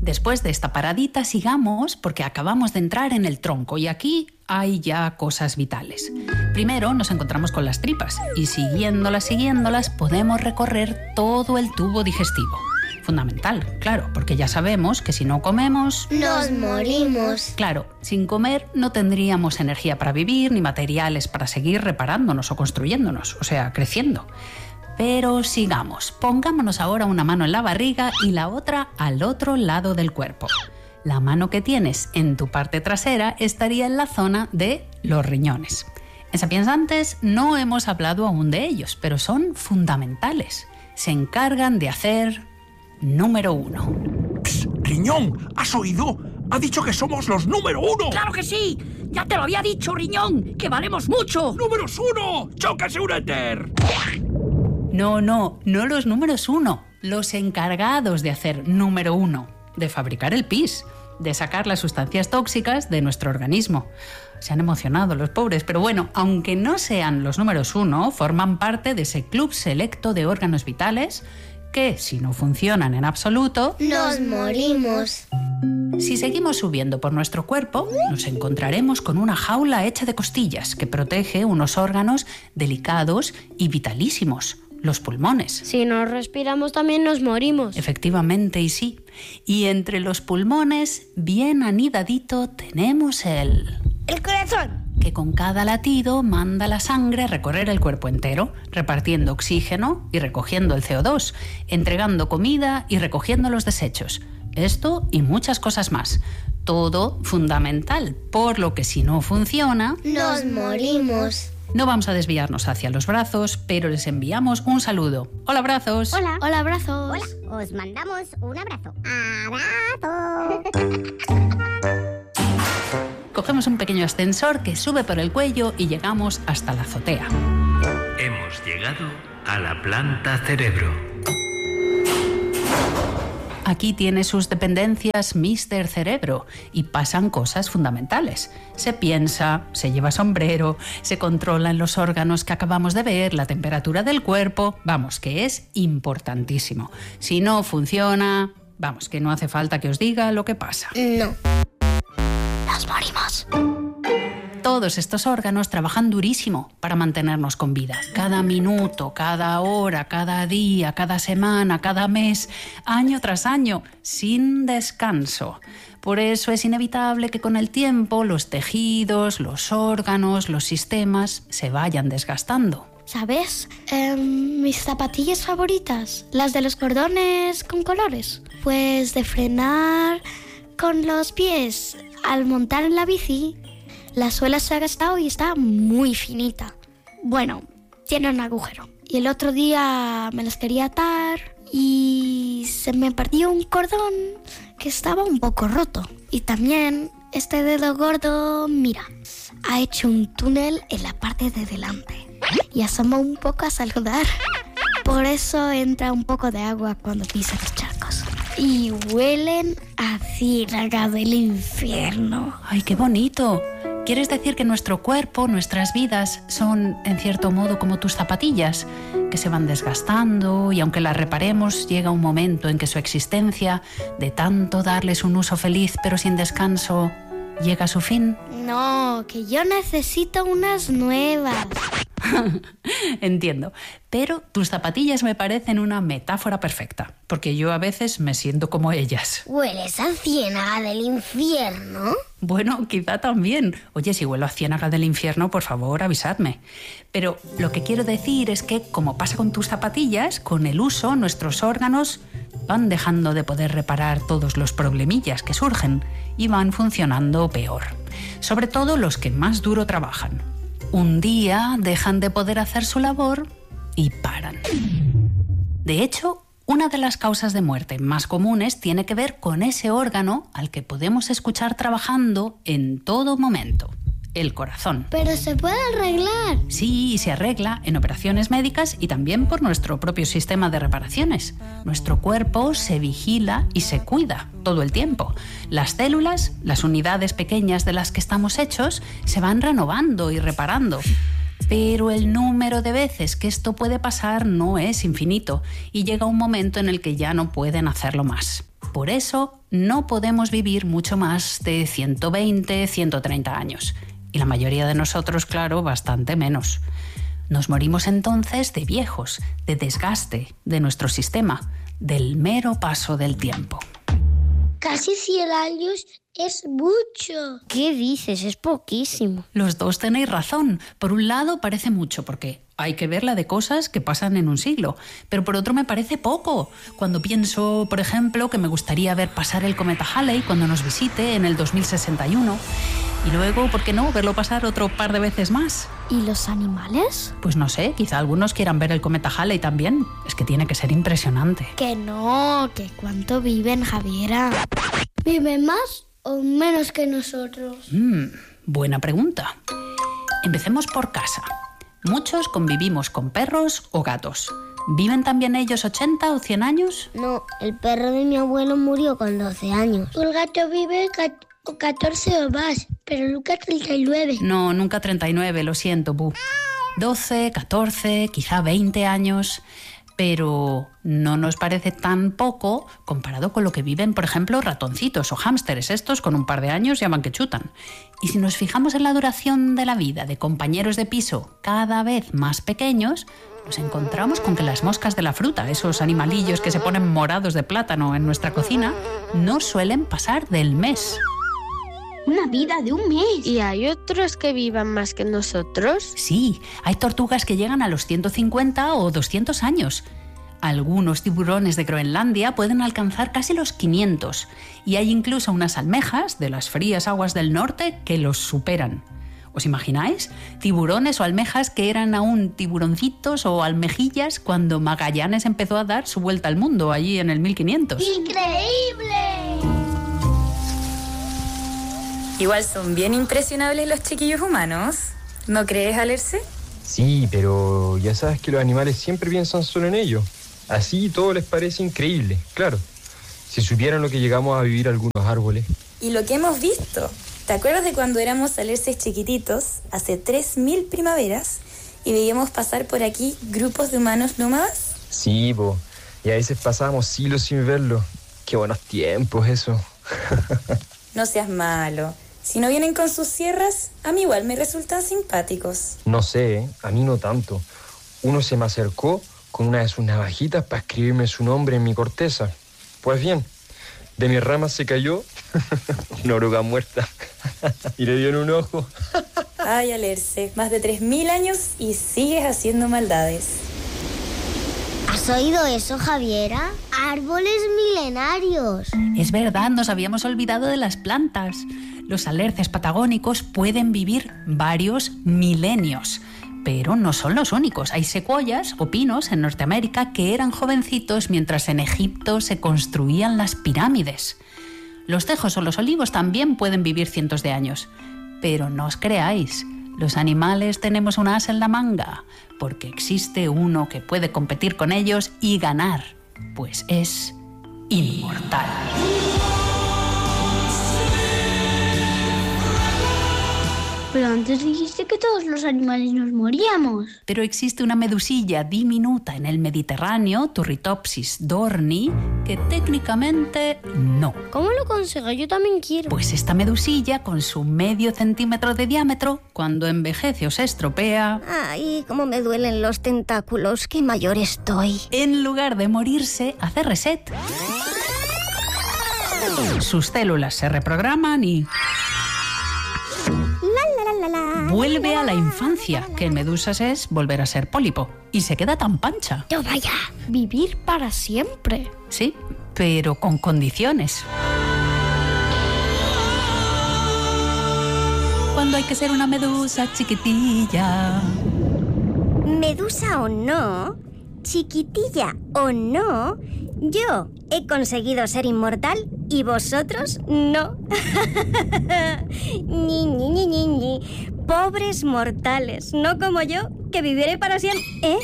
Después de esta paradita sigamos porque acabamos de entrar en el tronco y aquí hay ya cosas vitales. Primero nos encontramos con las tripas y siguiéndolas podemos recorrer todo el tubo digestivo. Fundamental, claro, porque ya sabemos que si no comemos... nos morimos. Claro, sin comer no tendríamos energía para vivir ni materiales para seguir reparándonos o construyéndonos, o sea, creciendo. Pero sigamos, pongámonos ahora una mano en la barriga y la otra al otro lado del cuerpo. La mano que tienes en tu parte trasera estaría en la zona de los riñones. En Sapiens Antes no hemos hablado aún de ellos, pero son fundamentales. Se encargan de hacer número 1. Psst, Riñón, ¿has oído? Ha dicho que somos los número 1. ¡Claro que sí! ¡Ya te lo había dicho, Riñón! ¡Que valemos mucho! ¡Números 1! ¡Chóquese un éter! No los números 1, los encargados de hacer número 1, de fabricar el pis, de sacar las sustancias tóxicas de nuestro organismo. Se han emocionado los pobres, pero bueno, aunque no sean los números 1, forman parte de ese club selecto de órganos vitales que, si no funcionan en absoluto, nos morimos. Si seguimos subiendo por nuestro cuerpo, nos encontraremos con una jaula hecha de costillas que protege unos órganos delicados y vitalísimos, los pulmones. Si no respiramos también nos morimos. Efectivamente, y sí. Y entre los pulmones, bien anidadito, tenemos el corazón, que con cada latido manda la sangre a recorrer el cuerpo entero, repartiendo oxígeno y recogiendo el CO2, entregando comida y recogiendo los desechos. Esto y muchas cosas más. Todo fundamental, por lo que si no funciona, nos morimos. No vamos a desviarnos hacia los brazos, pero les enviamos un saludo. ¡Hola, brazos! Hola. Hola, brazos. Hola, os mandamos un abrazo. ¡Abrazo! Cogemos un pequeño ascensor que sube por el cuello y llegamos hasta la azotea. Hemos llegado a la planta cerebro. Aquí tiene sus dependencias Mr. Cerebro y pasan cosas fundamentales. Se piensa, se lleva sombrero, se controlan los órganos que acabamos de ver, la temperatura del cuerpo. Vamos, que es importantísimo. Si no funciona, vamos, que no hace falta que os diga lo que pasa. No. Nos morimos. Todos estos órganos trabajan durísimo para mantenernos con vida. Cada minuto, cada hora, cada día, cada semana, cada mes, año tras año, sin descanso. Por eso es inevitable que con el tiempo los tejidos, los órganos, los sistemas se vayan desgastando. ¿Sabes? Mis zapatillas favoritas, las de los cordones con colores. Pues de frenar con los pies al montar en la bici. La suela se ha gastado y está muy finita. Bueno, tiene un agujero. Y el otro día me las quería atar y se me perdió un cordón que estaba un poco roto. Y también este dedo gordo, mira, ha hecho un túnel en la parte de delante. Y asoma un poco a saludar. Por eso entra un poco de agua cuando pisa los charcos. Y huelen a ciénaga del infierno. ¡Ay, qué bonito! ¿Quieres decir que nuestro cuerpo, nuestras vidas, son, en cierto modo, como tus zapatillas, que se van desgastando y aunque las reparemos, llega un momento en que su existencia, de tanto darles un uso feliz pero sin descanso, llega a su fin? No, que yo necesito unas nuevas. Entiendo, pero tus zapatillas me parecen una metáfora perfecta, porque yo a veces me siento como ellas. ¿Hueles a ciénaga del infierno? Bueno, quizá también. Oye, si huelo a ciénaga del infierno, por favor, avisadme. Pero lo que quiero decir es que, como pasa con tus zapatillas, con el uso nuestros órganos van dejando de poder reparar todos los problemillas que surgen y van funcionando peor. Sobre todo los que más duro trabajan. Un día dejan de poder hacer su labor y paran. De hecho, una de las causas de muerte más comunes tiene que ver con ese órgano al que podemos escuchar trabajando en todo momento, el corazón. Pero se puede arreglar. Sí, se arregla en operaciones médicas y también por nuestro propio sistema de reparaciones. Nuestro cuerpo se vigila y se cuida todo el tiempo. Las células, las unidades pequeñas de las que estamos hechos, se van renovando y reparando. Pero el número de veces que esto puede pasar no es infinito y llega un momento en el que ya no pueden hacerlo más. Por eso no podemos vivir mucho más de 120, 130 años. Y la mayoría de nosotros, claro, bastante menos. Nos morimos entonces de viejos, de desgaste de nuestro sistema, del mero paso del tiempo. Casi 100 años es mucho. ¿Qué dices? Es poquísimo. Los dos tenéis razón. Por un lado parece mucho porque hay que ver la de cosas que pasan en un siglo, pero por otro me parece poco. Cuando pienso, por ejemplo, que me gustaría ver pasar el cometa Halley cuando nos visite en el 2061 y luego, ¿por qué no?, verlo pasar otro par de veces más. ¿Y los animales? Pues no sé, quizá algunos quieran ver el cometa Halley también. Es que tiene que ser impresionante. Que no, que cuánto viven, Javiera. ¿Viven más o menos que nosotros? Buena pregunta. Empecemos por casa. Muchos convivimos con perros o gatos. ¿Viven también ellos 80 o 100 años? No, el perro de mi abuelo murió con 12 años. El gato vive 14 o más, pero nunca 39. No, nunca 39, lo siento, Bu. 12, 14, quizá 20 años. Pero no nos parece tan poco comparado con lo que viven, por ejemplo, ratoncitos o hámsteres. Estos con un par de años ya van que chutan. Y si nos fijamos en la duración de la vida de compañeros de piso cada vez más pequeños, nos encontramos con que las moscas de la fruta, esos animalillos que se ponen morados de plátano en nuestra cocina, no suelen pasar del mes. Una vida de un mes. ¿Y hay otros que vivan más que nosotros? Sí, hay tortugas que llegan a los 150 o 200 años. Algunos tiburones de Groenlandia pueden alcanzar casi los 500. Y hay incluso unas almejas de las frías aguas del norte que los superan. ¿Os imagináis? Tiburones o almejas que eran aún tiburoncitos o almejillas cuando Magallanes empezó a dar su vuelta al mundo allí en el 1500. ¡Increíble! Igual son bien impresionables los chiquillos humanos. ¿No crees, Alerce? Sí, pero ya sabes que los animales siempre piensan solo en ellos. Así todo les parece increíble, claro. Si supieran lo que llegamos a vivir algunos árboles. Y lo que hemos visto. ¿Te acuerdas de cuando éramos alerces chiquititos, hace 3000 primaveras, y veíamos pasar por aquí grupos de humanos nómadas? Sí, po. Y a veces pasábamos siglos sin verlo. Qué buenos tiempos eso. No seas malo. Si no vienen con sus sierras, a mí igual me resultan simpáticos. No sé, a mí no tanto. Uno se me acercó con una de sus navajitas para escribirme su nombre en mi corteza. Pues bien, de mis ramas se cayó una oruga muerta y le dio en un ojo. Ay, Alerce, más de 3000 años y sigues haciendo maldades. ¿Has oído eso, Javiera? ¡Árboles milenarios! Es verdad, nos habíamos olvidado de las plantas. Los alerces patagónicos pueden vivir varios milenios. Pero no son los únicos. Hay secuoyas o pinos en Norteamérica que eran jovencitos mientras en Egipto se construían las pirámides. Los tejos o los olivos también pueden vivir cientos de años. Pero no os creáis, los animales tenemos un as en la manga, porque existe uno que puede competir con ellos y ganar, pues es inmortal. Pero antes dijiste que todos los animales nos moríamos. Pero existe una medusilla diminuta en el Mediterráneo, Turritopsis dohrnii, que técnicamente no. ¿Cómo lo consigo? Yo también quiero. Pues esta medusilla, con su medio centímetro de diámetro, cuando envejece o se estropea... Ay, cómo me duelen los tentáculos, qué mayor estoy. En lugar de morirse, hace reset. Sus células se reprograman y... vuelve a la infancia, que en medusas es volver a ser pólipo. Y se queda tan pancha. ¡No vaya! Vivir para siempre. Sí, pero con condiciones. Cuando hay que ser una medusa chiquitilla. Medusa o no, chiquitilla o no, yo he conseguido ser inmortal y vosotros no. Ni. Pobres mortales, no como yo, que viviré para siempre. ¿Eh?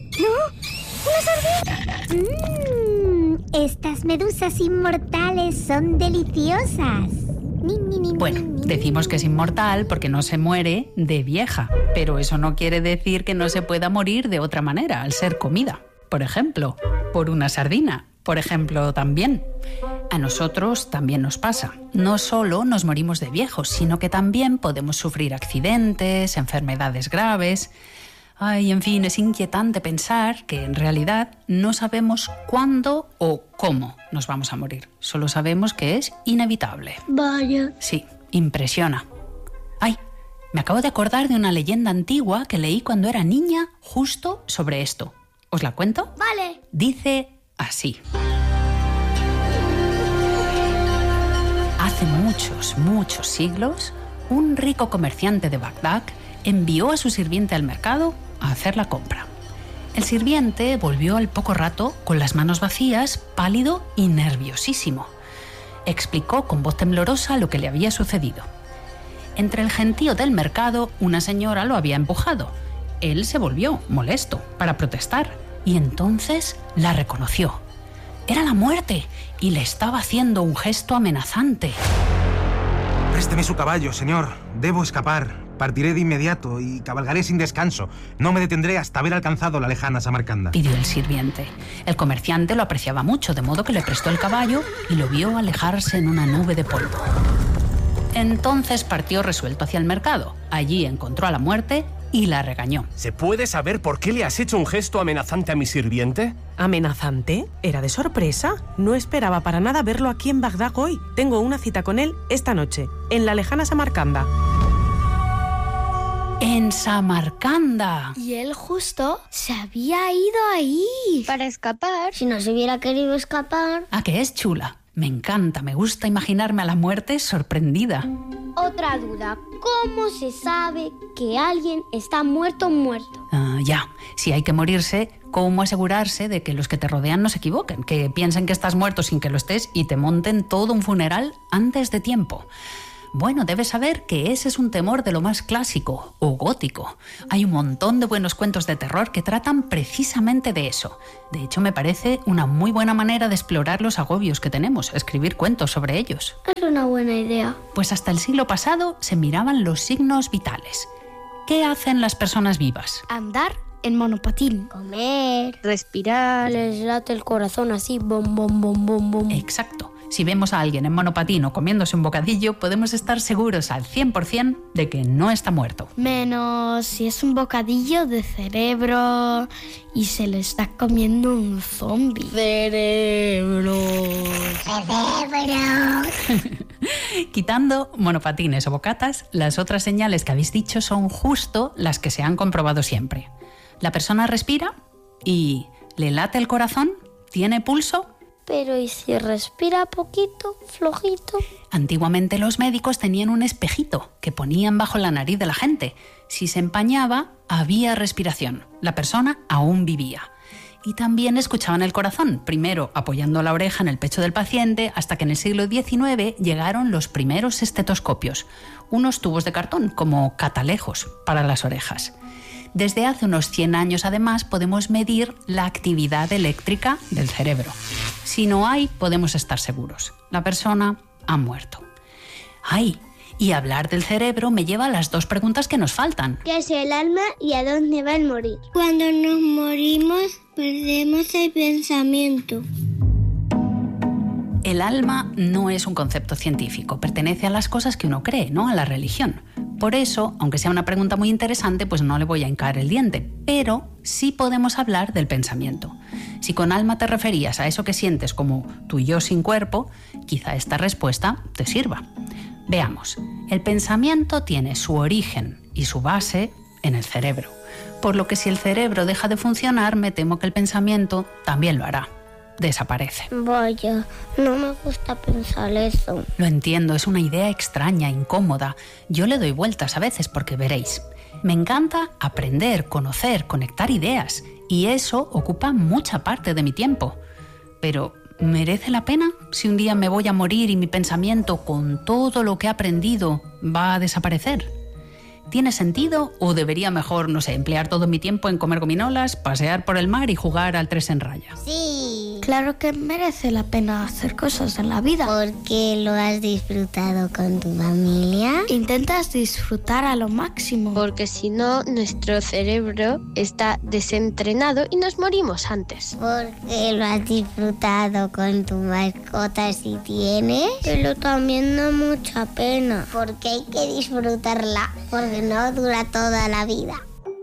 ¿No? ¿Una sardina? Estas medusas inmortales son deliciosas. Bueno, decimos que es inmortal porque no se muere de vieja, pero eso no quiere decir que no se pueda morir de otra manera, al ser comida. Por ejemplo, por una sardina. Por ejemplo, también. A nosotros también nos pasa. No solo nos morimos de viejos, sino que también podemos sufrir accidentes, enfermedades graves. Ay, en fin, es inquietante pensar que en realidad no sabemos cuándo o cómo nos vamos a morir. Solo sabemos que es inevitable. Vaya. Sí, impresiona. Ay, me acabo de acordar de una leyenda antigua que leí cuando era niña justo sobre esto. ¿Os la cuento? Vale. Dice así. Hace muchos siglos, un rico comerciante de Bagdad envió a su sirviente al mercado a hacer la compra. El sirviente volvió al poco rato con las manos vacías, pálido y nerviosísimo. Explicó con voz temblorosa lo que le había sucedido. Entre el gentío del mercado, una señora lo había empujado. Él se volvió, molesto, para protestar, y entonces la reconoció. Era la muerte y le estaba haciendo un gesto amenazante. Présteme su caballo, señor. Debo escapar. Partiré de inmediato y cabalgaré sin descanso. No me detendré hasta haber alcanzado la lejana Samarcanda, pidió el sirviente. El comerciante lo apreciaba mucho, de modo que le prestó el caballo y lo vio alejarse en una nube de polvo. Entonces partió resuelto hacia el mercado. Allí encontró a la muerte y la regañó. ¿Se puede saber por qué le has hecho un gesto amenazante a mi sirviente? ¿Amenazante? ¿Era de sorpresa? No esperaba para nada verlo aquí en Bagdad hoy. Tengo una cita con él esta noche, en la lejana Samarcanda. ¡En Samarcanda! Y él justo se había ido ahí. Para escapar. Si no se hubiera querido escapar. ¿A qué es chula? Me encanta, me gusta imaginarme a la muerte sorprendida. Otra duda, ¿cómo se sabe que alguien está muerto? Ya, si hay que morirse, ¿cómo asegurarse de que los que te rodean no se equivoquen? Que piensen que estás muerto sin que lo estés y te monten todo un funeral antes de tiempo. Bueno, debes saber que ese es un temor de lo más clásico o gótico. Hay un montón de buenos cuentos de terror que tratan precisamente de eso. De hecho, me parece una muy buena manera de explorar los agobios que tenemos, escribir cuentos sobre ellos. Es una buena idea. Pues hasta el siglo pasado se miraban los signos vitales. ¿Qué hacen las personas vivas? Andar en monopatín. Comer, respirar. Les late el corazón así, bom, bom, bom, bom, bom. Exacto. Si vemos a alguien en monopatín o comiéndose un bocadillo, podemos estar seguros al 100% de que no está muerto. Menos si es un bocadillo de cerebro y se le está comiendo un zombie. Cerebro. Quitando monopatines o bocatas, las otras señales que habéis dicho son justo las que se han comprobado siempre. La persona respira y le late el corazón, tiene pulso. Pero ¿y si respira poquito, flojito? Antiguamente los médicos tenían un espejito que ponían bajo la nariz de la gente. Si se empañaba, había respiración. La persona aún vivía. Y también escuchaban el corazón, primero apoyando la oreja en el pecho del paciente, hasta que en el siglo XIX llegaron los primeros estetoscopios, unos tubos de cartón como catalejos para las orejas. Desde hace unos 100 años, además, podemos medir la actividad eléctrica del cerebro. Si no hay, podemos estar seguros. La persona ha muerto. ¡Ay! Y hablar del cerebro me lleva a las dos preguntas que nos faltan. ¿Qué es el alma y a dónde va el morir? Cuando nos morimos, perdemos el pensamiento. El alma no es un concepto científico, pertenece a las cosas que uno cree, no a la religión. Por eso, aunque sea una pregunta muy interesante, pues no le voy a hincar el diente, pero sí podemos hablar del pensamiento. Si con alma te referías a eso que sientes como tu yo sin cuerpo, quizá esta respuesta te sirva. Veamos, el pensamiento tiene su origen y su base en el cerebro, por lo que si el cerebro deja de funcionar, me temo que el pensamiento también lo hará. Desaparece. Vaya, no me gusta pensar eso. Lo entiendo, es una idea extraña, incómoda. Yo le doy vueltas a veces porque veréis. Me encanta aprender, conocer, conectar ideas y eso ocupa mucha parte de mi tiempo. Pero, ¿merece la pena si un día me voy a morir y mi pensamiento con todo lo que he aprendido va a desaparecer? ¿Tiene sentido o debería mejor, no sé, emplear todo mi tiempo en comer gominolas, pasear por el mar y jugar al 3 en raya? Sí. Claro que merece la pena hacer cosas en la vida. ¿Por qué lo has disfrutado con tu familia? Intentas disfrutar a lo máximo. Porque si no, nuestro cerebro está desentrenado y nos morimos antes. ¿Por qué lo has disfrutado con tu mascota si tienes? Pero también da mucha pena. Porque hay que disfrutarla, porque no dura toda la vida.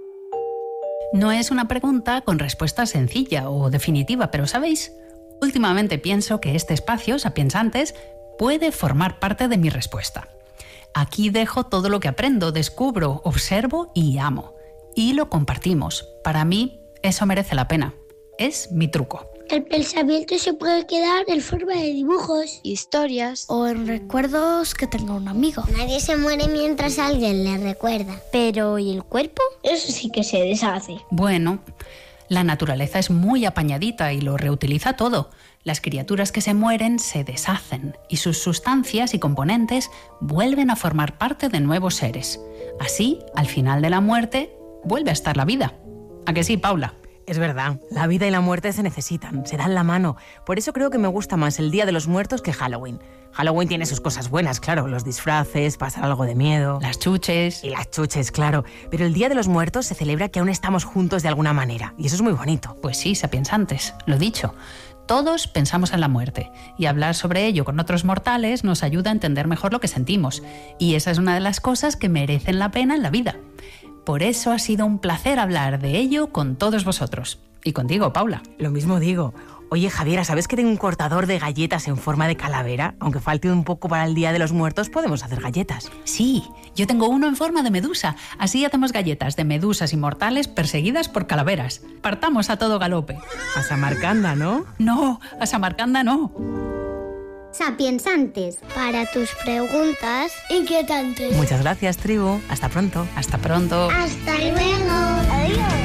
No es una pregunta con respuesta sencilla o definitiva, pero ¿sabéis? Últimamente pienso que este espacio, Sapiensantes, puede formar parte de mi respuesta. Aquí dejo todo lo que aprendo, descubro, observo y amo. Y lo compartimos. Para mí, eso merece la pena. Es mi truco. El pensamiento se puede quedar en forma de dibujos, historias o en recuerdos que tenga un amigo. Nadie se muere mientras alguien le recuerda. Pero ¿y el cuerpo? Eso sí que se deshace. Bueno, la naturaleza es muy apañadita y lo reutiliza todo. Las criaturas que se mueren se deshacen y sus sustancias y componentes vuelven a formar parte de nuevos seres. Así, al final de la muerte, vuelve a estar la vida. ¿A que sí, Paula? Es verdad, la vida y la muerte se necesitan, se dan la mano. Por eso creo que me gusta más el Día de los Muertos que Halloween. Halloween tiene sus cosas buenas, claro, los disfraces, pasar algo de miedo. Las chuches. Y las chuches, claro. Pero el Día de los Muertos se celebra que aún estamos juntos de alguna manera. Y eso es muy bonito. Pues sí, Sapiensantes, lo dicho. Todos pensamos en la muerte. Y hablar sobre ello con otros mortales nos ayuda a entender mejor lo que sentimos. Y esa es una de las cosas que merecen la pena en la vida. Por eso ha sido un placer hablar de ello con todos vosotros. Y contigo, Paula. Lo mismo digo. Oye, Javiera, ¿sabes que tengo un cortador de galletas en forma de calavera? Aunque falte un poco para el Día de los Muertos, podemos hacer galletas. Sí, yo tengo uno en forma de medusa. Así hacemos galletas de medusas inmortales perseguidas por calaveras. Partamos a todo galope. A Samarcanda, ¿no? No, a Samarcanda no. Sapiensantes, para tus preguntas inquietantes. Muchas gracias, tribu. Hasta pronto. Hasta pronto. Hasta luego. Adiós.